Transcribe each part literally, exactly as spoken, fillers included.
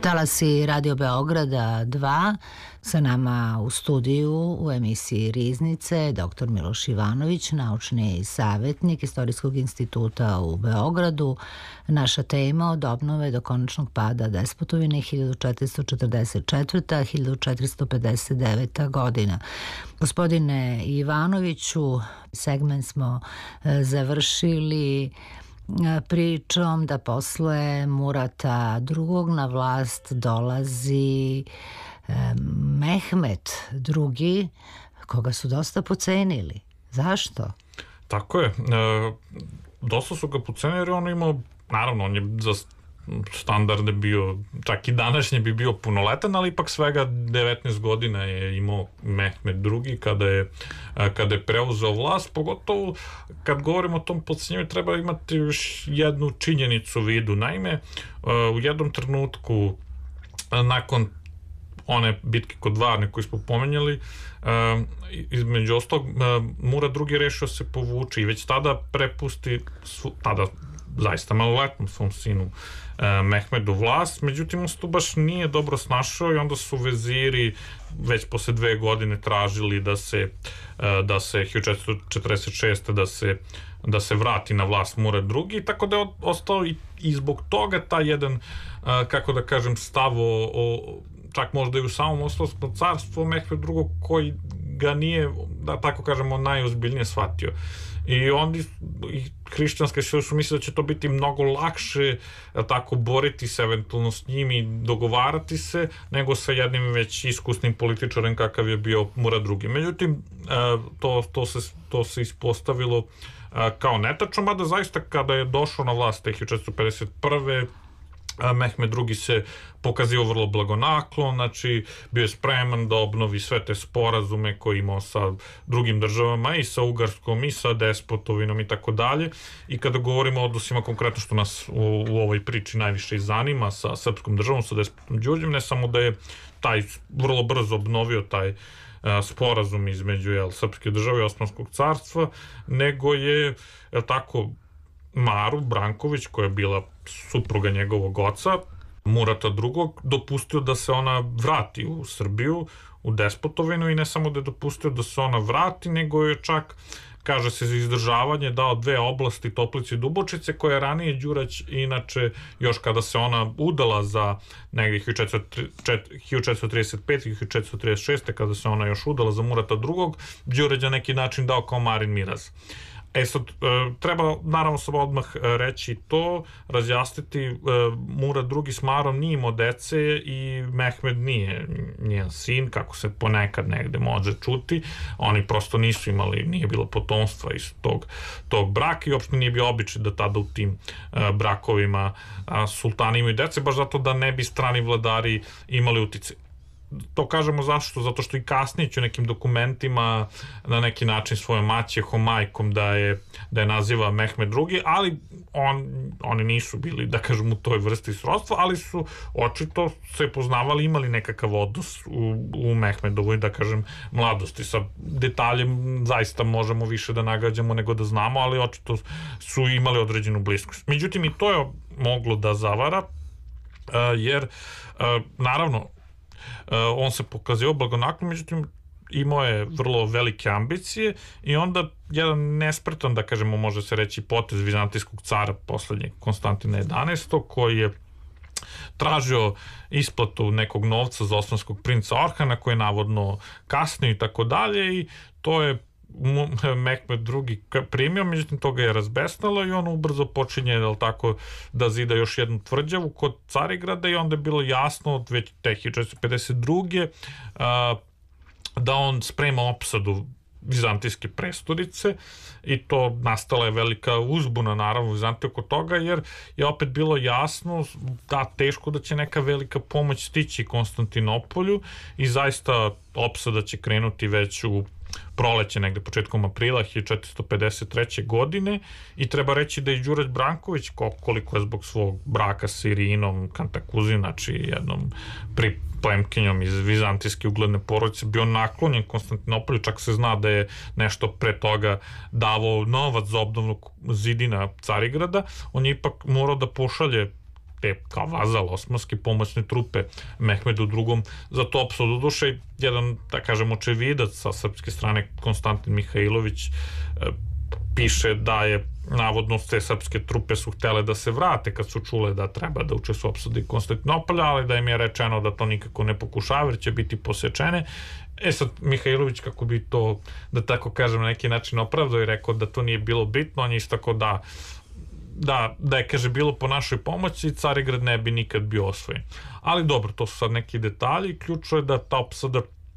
Talasi Radio Beograda dva, sa nama u studiju u emisiji Riznice doktor Miloš Ivanović, naučni savjetnik Istorijskog instituta u Beogradu. Naša tema od obnove do konačnog pada Despotovine hiljadu četiristo četrdeset četvrta do hiljadu četiristo pedeset deveta godina. Gospodine Ivanoviću, segment smo završili pričom da posle Murata drugog na vlast dolazi Mehmet drugi, koga su dosta pocenili. Zašto? Tako je. E, dosta su ga pocenili jer on imao, naravno, on je za standarde bio, čak i današnje bi bio punoletan, ali ipak svega devetnaest godina je imao Mehmet drugi kada je, kada je preuzeo vlast. Pogotovo kad govorimo o tom pocenjenju treba imati još jednu činjenicu u vidu. Naime, u jednom trenutku nakon one bitke kod Varne koju smo pomenjali, između ostalog Murat drugi rešio se povući i već tada prepusti tada zaista maloletnom svom sinu Mehmedu vlast, međutim on se tu baš nije dobro snašao i onda su veziri već posle dve godine tražili da se da se hiljadu četiristo četrdeset šeste da se da se vrati na vlast Murat drugi, tako da je ostao i, i zbog toga taj jedan, kako da kažem, stav o, o čak možda i u samom Osmanskom carstvu Mehmed drugog koji ga nije, da tako kažemo, najozbiljnije shvatio. I onda i hrišćanske sile su mislili da će to biti mnogo lakše tako boriti se eventualno s njim i dogovarati se nego sa jednim već iskusnim političarem kakav je bio Murat drugi. Međutim, to, to, se, to se ispostavilo kao netačno, mada zaista kada je došao na vlast hiljadu četiristo pedeset prve Mehmed drugi se pokazio vrlo blagonaklon, znači bio je spreman da obnovi sve te sporazume koje imao sa drugim državama i sa Ugarskom i sa Despotovinom i tako dalje. I kada govorimo o odnosima konkretno što nas u, u ovoj priči najviše i zanima sa srpskom državom, sa Despotom Đurđem, ne samo da je taj vrlo brzo obnovio taj sporazum između jel, srpske države i Osmanskog carstva, nego je jel, tako Maru Branković, koja je bila supruga njegovog oca, Murata drugog, dopustio da se ona vrati u Srbiju, u Despotovinu, i ne samo da je dopustio da se ona vrati, nego je čak, kaže se, za izdržavanje dao dve oblasti, Toplice i Dubočice, koje je ranije Đurać, inače, još kada se ona udala za negdje hiljadu četiristo trideset pete. hiljadu četiristo trideset šeste. kada se ona još udala za Murata drugog, Đurać na neki način dao kao Marin miraz. E sad, treba naravno samo odmah reći to, razjasniti, Murat drugi s Marom nije imao dece i Mehmed nije njen sin, kako se ponekad negde može čuti. Oni prosto nisu imali, nije bilo potomstva iz tog, tog braka i uopšte nije bio običaj da tada u tim brakovima sultani imaju dece, baš zato da ne bi strani vladari imali utice. To kažemo zašto? Zato što i kasnije će u nekim dokumentima na neki način svojom maćehom, majkom da je, da je naziva Mehmed drugi, ali on, oni nisu bili, da kažem, u toj vrsti srodstva, ali su očito se poznavali, imali nekakav odnos u, u Mehmedovoj, da kažem, mladosti. Sa detaljem zaista možemo više da nagađamo nego da znamo, ali očito su imali određenu bliskost. Međutim, i to je moglo da zavara, jer naravno on se pokazio blagonaklon, međutim imao je vrlo velike ambicije i onda jedan nespretan, da kažemo, može se reći, potez vizantijskog cara poslednjeg Konstantina jedanaestog. koji je tražio isplatu nekog novca za osmanskog princa Orhana koji je navodno kasnio i tako dalje, i to je Mehmed drugi primio, međutim toga je razbesnalo i on ubrzo počinje, jel tako, da zida još jednu tvrđavu kod Carigrada i onda je bilo jasno već te hiljadu četiristo pedeset druge. da on sprema opsadu vizantijske prestonice i to nastala je velika uzbuna naravno u Vizantiji oko toga, jer je opet bilo jasno da teško da će neka velika pomoć stići Konstantinopolju i zaista opsada će krenuti već u proleće, negde početkom aprila hiljadu četiristo pedeset treće. godine i treba reći da je Đurać Branković, koliko je zbog svog braka sa Irinom Kantakuzin, znači jednom priplemkinjom iz vizantijske ugledne porodice, bio naklonjen Konstantinopolju, čak se zna da je nešto pre toga davao novac za obnovu zidina Carigrada. On je ipak morao da pošalje te kao vazal osmanske pomoćne trupe Mehmedu drugom za Topsu. Doduše, jedan, da kažem, očevidac sa srpske strane, Konstantin Mihajlović, piše da je navodno te srpske trupe su htele da se vrate kad su čule da treba da učestvuju u opsadi Konstantinopolja, ali da im je rečeno da to nikako ne pokušavaju jer će biti posečene. E sad, Mihajlović, kako bi to, da tako kažem, na neki način opravdao i rekao da to nije bilo bitno, on je isto tako da da, da je, kaže, bilo po našoj pomoći, Carigrad ne bi nikad bio osvojen. Ali dobro, to su sad neki detalji. Ključno je da ta opsada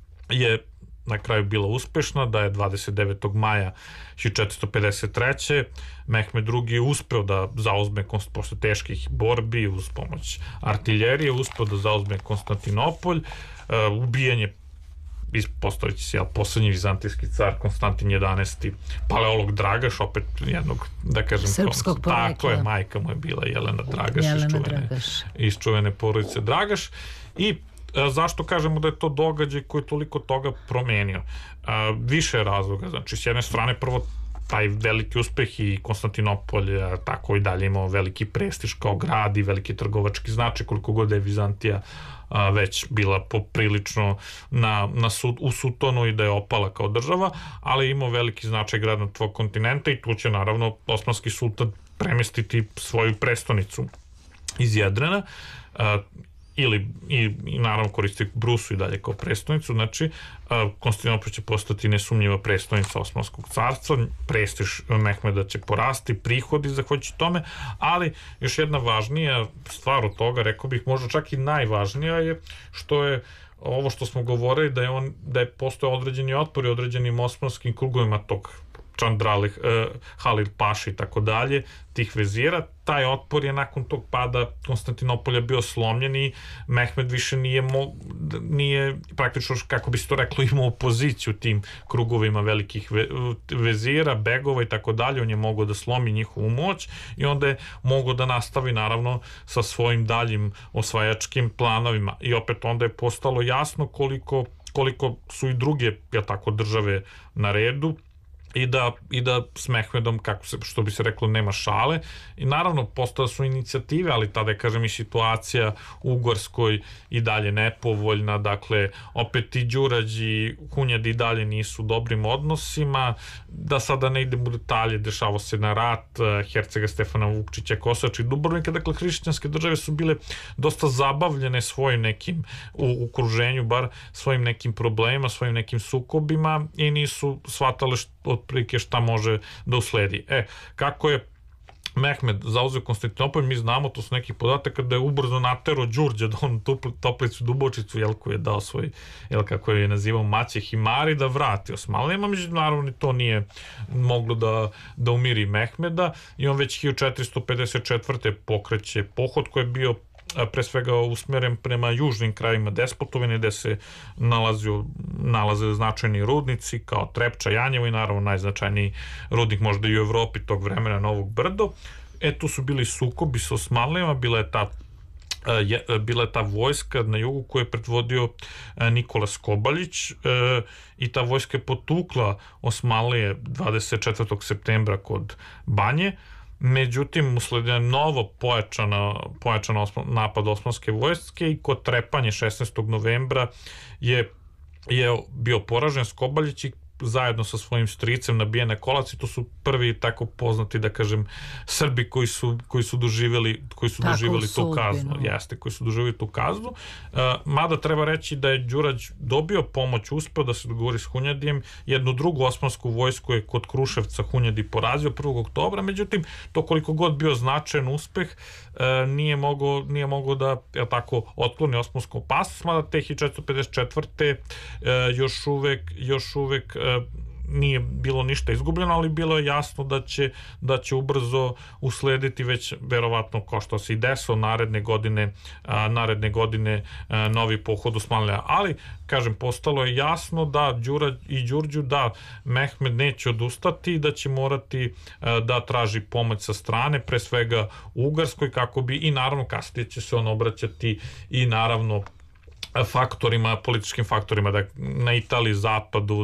je na kraju bila uspešna, da je dvadeset devetog maja hiljadu četiristo pedeset treće. Mehmed drugi uspeo da zauzme, posle teških borbi uz pomoć artiljerije, uspeo da zauzme Konstantinopolj. Uh, ubijen je postojeći se, jel, poslednji vizantijski car Konstantin jedanaesti, paleolog Dragaš, opet jednog, da kažem, srpskog porekla. Tako je, majka mu je bila Jelena Dragaš, Jelena iz čuvene, Dragaš. iz čuvene porodice Dragaš. I a, zašto kažemo da je to događaj koji je toliko toga promenio? A, više razloga, znači, s jedne strane, prvo, taj veliki uspeh i Konstantinopolj tako i dalje imao veliki prestiž kao grad i veliki trgovački značaj, koliko god je Vizantija a, već bila poprilično na, na sud, u sutonu i da je opala kao država, ali imao veliki značaj grad na tvog kontinenta i tu će naravno osmanski sultan premestiti svoju prestonicu iz Jedrena, a, ili i, i naravno koristi Brusu i dalje kao prestonicu. Znači Konstantinopolj će postati nesumnjiva prestonica Osmanskog carstva, prestiž Mehmeda će porasti, prihodi zahvaljujući tome, ali još jedna važnija stvar od toga, rekao bih možda čak i najvažnija, je što je ovo što smo govorili, da je on da je postoje određeni otpori određenim osmanskim krugovima tog Čandrali, eh, Halil Paši i tako dalje, tih vezira. Taj otpor je nakon tog pada Konstantinopolja bio slomljen i Mehmed više nije, mo, nije praktično, kako bi se to reklo, imao opoziciju tim krugovima velikih ve, vezira, begova i tako dalje. On je mogao da slomi njihovu moć i onda je mogao da nastavi naravno sa svojim daljim osvajačkim planovima. I opet onda je postalo jasno koliko, koliko su i druge, ja tako, države na redu, i da, i da s Mehmedom, kako se, što bi se reklo, nema šale. I naravno, postale su inicijative, ali tada je, kažem, i situacija u Ugarskoj i dalje nepovoljna, dakle, opet i Đurađ i Hunjad i dalje nisu u dobrim odnosima, da sada ne idem u detalje, dešavao se na rat hercega Stefana Vukčića, Kosača i Dubrovnika, dakle, hrišćanske države su bile dosta zabavljene svojim nekim, u okruženju, bar svojim nekim problemima, svojim nekim sukobima i nisu shvatale što otprilike šta može da usledi. E, kako je Mehmed zauzeo Konstantinopolj, mi znamo, to su neki podatak, da je ubrzo natero Đurđa da on Toplicu Dubočicu, jel, koju je dao svoj, jel, kako je nazivao, Maće Himari, da vrati Osmanlijama, međutim, naravno, to nije moglo da, da umiri Mehmeda i on već hiljadu četiristo pedeset četvrte pokreće pohod koji je bio pre svega usmeren prema južnim krajima Despotovine, gde se nalazio, nalaze značajni rudnici kao Trepča, Janjevo i naravno najznačajniji rudnik možda i u Evropi tog vremena, Novog Brdo. E, tu su bili sukobi sa Osmanlijama, bila je ta Je, bila je ta vojska na jugu koju je predvodio Nikola Skobaljić e, i ta vojska je potukla Osmanlije dvadeset četvrtog septembra kod Banje. Međutim, usledio novo pojačana, pojačana osma, napad osmanske vojske i kod Trepanje šesnaestog novembra je, je bio poražen Skobaljić i zajedno sa svojim stricem nabijen na kolac i to su prvi tako poznati, da kažem, Srbi koji su, koji su doživjeli, koji su doživjeli tu kaznu. Jeste, koji su doživjeli tu kaznu. Uh, mada treba reći da je Đurađ dobio pomoć, uspeo da se dogovori s Hunjadijem. Jednu drugu osmansku vojsku je kod Kruševca Hunjadi porazio prvog oktobra, međutim, to koliko god bio značajan uspeh, uh, nije mogao, nije mogao da, je tako, otkloni osmansku opasnost, mada te hiljadu četiristo pedeset četvrte Uh, još uvek, još uvek nije bilo ništa izgubljeno, ali bilo je jasno da će, da će ubrzo uslediti već verovatno, kao što se i desilo, naredne godine, a, naredne godine a, novi pohod Osmanlija. Ali, kažem, postalo je jasno da Đura i Đurđu, da Mehmed neće odustati i da će morati a, da traži pomoć sa strane, pre svega u Ugarskoj, kako bi, i naravno kasnije će se on obraćati i naravno faktorima, političkim faktorima, da na Italiji, zapadu,